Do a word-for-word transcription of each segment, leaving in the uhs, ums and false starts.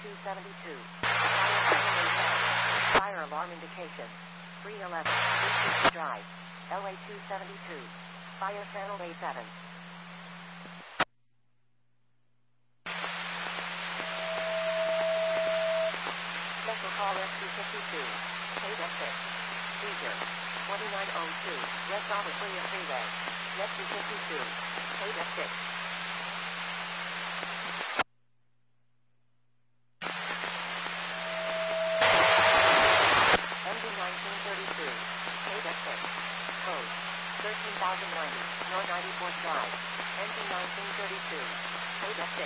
two seventy-two. Fire channel A seven. Fire alarm indication. three eleven. three fifty Drive. L A two seventy-two. Fire channel A seven. Special call S two fifty-two. K six. Seizure. twenty-nine oh two. West Auburn Freeway. S two fifty-two. K six. M D nineteen thirty-two. K six. Code. thirteen thousand ninety. North ninety-fourth Drive. M D nineteen thirty-two. K six.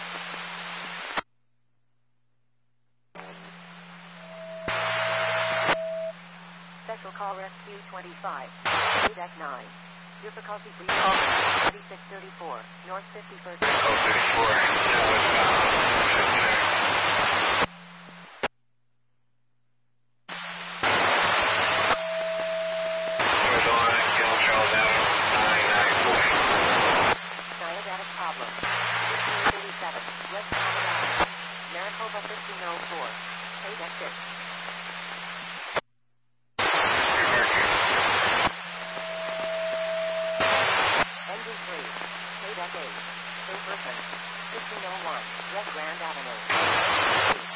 Special call Rescue twenty-five. K nine. Difficulty free call thirty-six thirty-four. North fifty-first. Oh, thirty-four. Niagara problem. fifteen thirty-seven. West Colorado. Maricopa fifteen oh four. K six. K eight. Same person. fifteen oh one. West Grand Avenue.